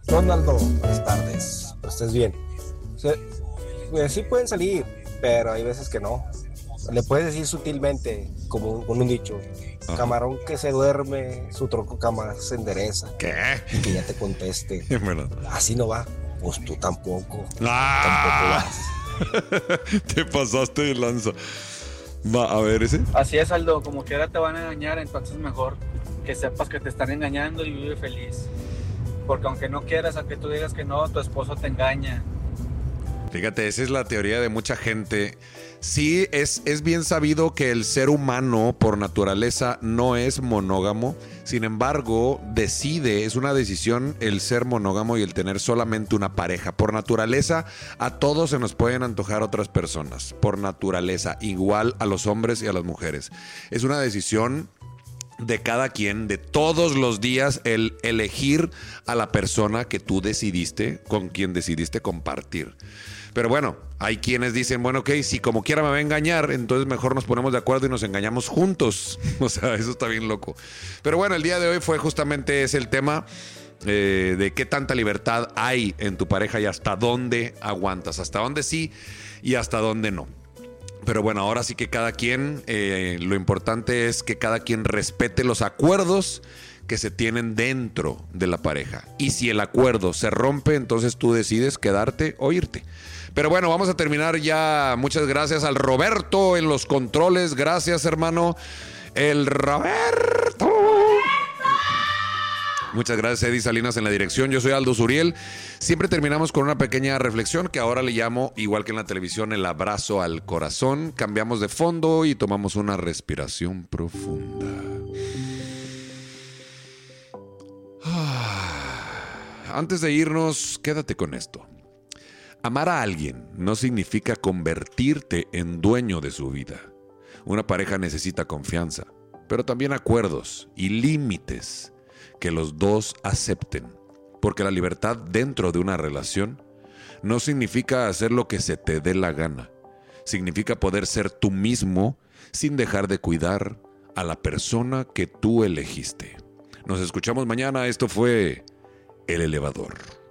Ronaldo, buenas tardes. Pero estés bien. Pues sí pueden salir, pero hay veces que no. Le puedes decir sutilmente, como con un dicho, Ajá. camarón que se duerme, su tronco jamás se endereza. ¿Qué? Y que ya te conteste, Bueno. así no va. Pues tú tampoco. ¡Ah! Tampoco vas. Te pasaste de lanza. Va, a ver ese. Así es, Aldo, como quiera te van a engañar, entonces mejor que sepas que te están engañando y vive feliz. Porque aunque no quieras, aunque tú digas que no, tu esposo te engaña. Fíjate, esa es la teoría de mucha gente. Sí, es bien sabido que el ser humano por naturaleza no es monógamo. Sin embargo, es una decisión el ser monógamo y el tener solamente una pareja. Por naturaleza, a todos se nos pueden antojar otras personas. Por naturaleza, igual a los hombres y a las mujeres. Es una decisión de cada quien, de todos los días, el elegir a la persona que tú decidiste, con quien decidiste compartir. Pero bueno, hay quienes dicen, bueno, ok, si como quiera me va a engañar, entonces mejor nos ponemos de acuerdo y nos engañamos juntos. O sea, eso está bien loco. Pero bueno, el día de hoy fue justamente ese el tema de qué tanta libertad hay en tu pareja y hasta dónde aguantas, hasta dónde sí y hasta dónde no. Pero bueno, ahora sí que cada quien, lo importante es que cada quien respete los acuerdos que se tienen dentro de la pareja. Y si el acuerdo se rompe, entonces tú decides quedarte o irte. Pero bueno, vamos a terminar ya. Muchas gracias al Roberto en los controles. Gracias, hermano. El Roberto. Muchas gracias, Eddie Salinas en la dirección. Yo soy Aldo Zuriel. Siempre terminamos con una pequeña reflexión que ahora le llamo, igual que en la televisión, el abrazo al corazón. Cambiamos de fondo y tomamos una respiración profunda. Antes de irnos, quédate con esto. Amar a alguien no significa convertirte en dueño de su vida. Una pareja necesita confianza, pero también acuerdos y límites que los dos acepten, porque la libertad dentro de una relación no significa hacer lo que se te dé la gana. Significa poder ser tú mismo sin dejar de cuidar a la persona que tú elegiste. Nos escuchamos mañana. Esto fue El Elevador.